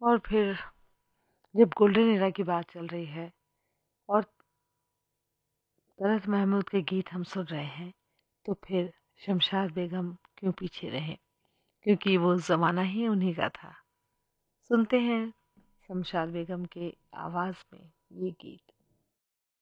और फिर जब गोल्डन एरा की बात चल रही है और तलत महमूद के गीत हम सुन रहे हैं, तो फिर शमशाद बेगम क्यों पीछे रहे, क्योंकि वो ज़माना ही उन्हीं का था। सुनते हैं शमशाद बेगम के आवाज़ में ये गीत।